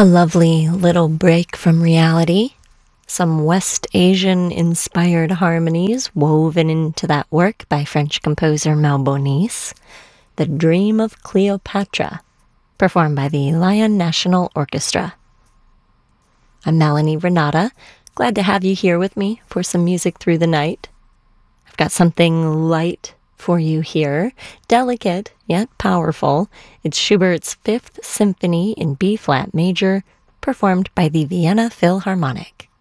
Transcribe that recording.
A lovely little break from reality. Some West Asian-inspired harmonies woven into that work by French composer Malbonis. The Dream of Cleopatra, performed by the Lyon National Orchestra. I'm Melanie Renata. Glad to have you here with me for some music through the night. I've got something light for you here, delicate yet powerful. It's Schubert's Fifth Symphony in B-flat major, performed by the Vienna Philharmonic.